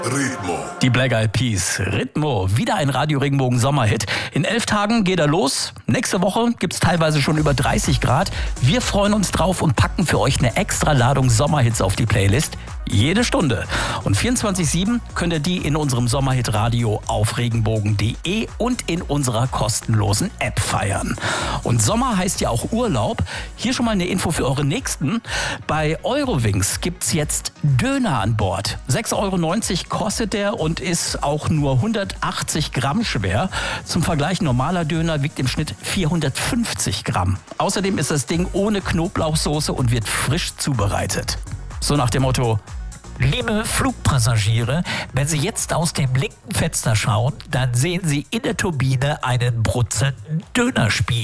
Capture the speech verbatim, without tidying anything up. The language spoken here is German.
Ritmo. Die Black Eyed Peas. Ritmo. Wieder ein Radio Regenbogen Sommerhit. In elf Tagen geht er los. Nächste Woche gibt's teilweise schon über dreißig Grad. Wir freuen uns drauf und packen für euch eine extra Ladung Sommerhits auf die Playlist. Jede Stunde. Und vierundzwanzig sieben könnt ihr die in unserem Sommerhit-Radio auf regenbogen punkt de und in unserer kostenlosen App feiern. Und Sommer heißt ja auch Urlaub. Hier schon mal eine Info für eure Nächsten. Bei Eurowings gibt's jetzt Döner an Bord. sechs Euro neunzig kostet der und ist auch nur hundertachtzig Gramm schwer. Zum Vergleich, normaler Döner wiegt im Schnitt vierhundertfünfzig Gramm. Außerdem ist das Ding ohne Knoblauchsoße und wird frisch zubereitet. So nach dem Motto: Liebe Flugpassagiere, wenn Sie jetzt aus dem linken Fenster schauen, dann sehen Sie in der Turbine einen brutzelnden Dönerspieß.